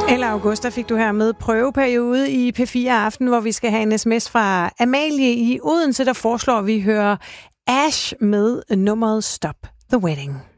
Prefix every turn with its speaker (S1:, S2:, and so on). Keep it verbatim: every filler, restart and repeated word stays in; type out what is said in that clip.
S1: Eller August, der fik du her med prøveperiode i P fire Aften, hvor vi skal have en sms fra Amalie i Odense, der foreslår, at vi hører Ash med nummeret Stop the Wedding.